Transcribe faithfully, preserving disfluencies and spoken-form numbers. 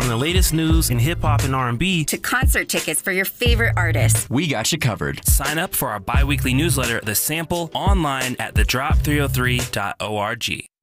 From the latest news in hip-hop and R and B to concert tickets for your favorite artists, we got you covered. Sign up for our bi-weekly newsletter, The Sample, online at the drop three oh three dot org.